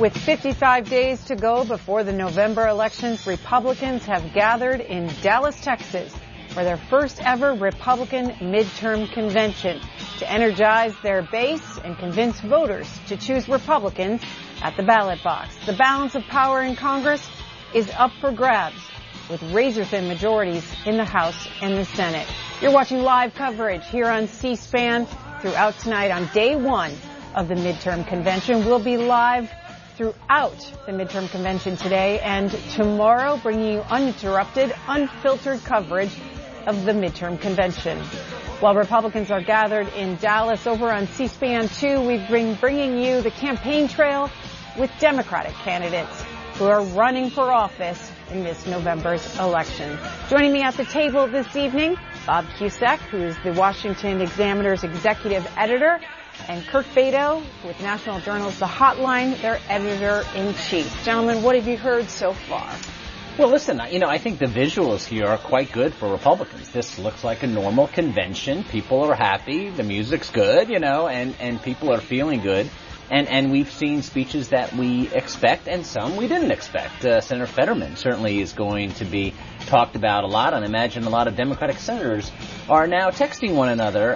With 55 days to go before the November elections, Republicans have gathered in Dallas, Texas, for their first ever Republican midterm convention to energize their base and convince voters to choose Republicans at the ballot box. The balance of power in Congress is up for grabs, with razor-thin majorities in the House and the Senate. You're watching live coverage here on C-SPAN throughout tonight on day one of the midterm convention. We'll be live throughout the midterm convention today and tomorrow, bringing you uninterrupted, unfiltered coverage of the midterm convention. While Republicans are gathered in Dallas, over on C-SPAN 2, we've been bringing you the campaign trail with Democratic candidates who are running for office in this November's election. Joining me at the table this evening, Bob Cusack, who is the Washington Examiner's executive editor, and Kirk Beto with National Journal's The Hotline, their editor-in-chief. Gentlemen, what have you heard so far? Well, listen, I think the visuals here are quite good for Republicans. This looks like a normal convention. People are happy. The music's good, and people are feeling good. And we've seen speeches that we expect and some we didn't expect. Senator Fetterman certainly is going to be talked about a lot, and I imagine a lot of Democratic senators are now texting one another.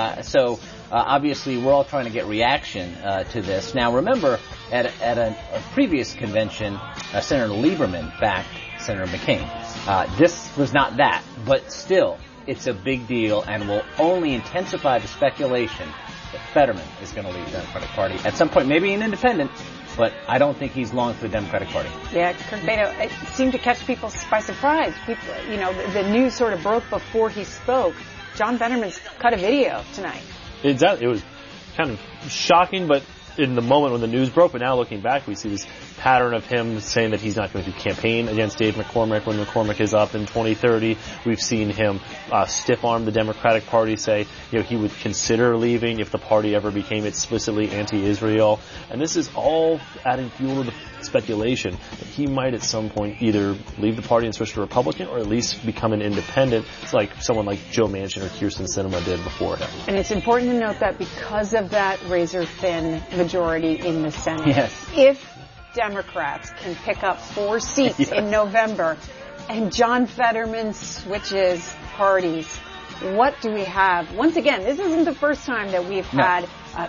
Obviously, we're all trying to get reaction to this. Now, remember, at a previous convention, Senator Lieberman backed Senator McCain. This was not that, but still, it's a big deal and will only intensify the speculation that Fetterman is going to leave the Democratic Party at some point, maybe an independent, but I don't think he's long for the Democratic Party. Yeah, Kirk Beto, it seemed to catch people by surprise. People, the news sort of broke before he spoke. John Fetterman's cut a video tonight. It was kind of shocking, but in the moment when the news broke, but now looking back, we see this pattern of him saying that he's not going to campaign against Dave McCormick when McCormick is up in 2030. We've seen him stiff-arm the Democratic Party, say he would consider leaving if the party ever became explicitly anti-Israel. And this is all adding fuel to the speculation that he might at some point either leave the party and switch to Republican or at least become an independent. It's like someone like Joe Manchin or Kyrsten Sinema did before him. And it's important to note that because of that razor-thin majority in the Senate, yes, if Democrats can pick up 4 seats yes, in November and John Fetterman switches parties, what do we have? Once again, this isn't the first time that we've had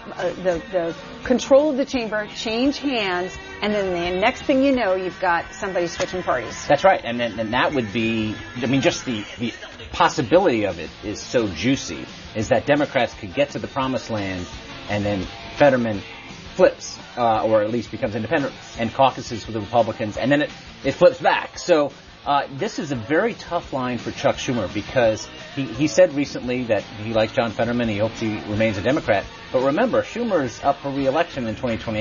the control of the chamber change hands, and then the next thing you know, you've got somebody switching parties. That's right, and that would be, just the possibility of it is so juicy, is that Democrats could get to the promised land, and then Fetterman flips, or at least becomes independent, and caucuses with the Republicans, and then it flips back. So this is a very tough line for Chuck Schumer, because he said recently that he likes John Fetterman, he hopes he remains a Democrat. But remember, Schumer's up for re-election in 2028.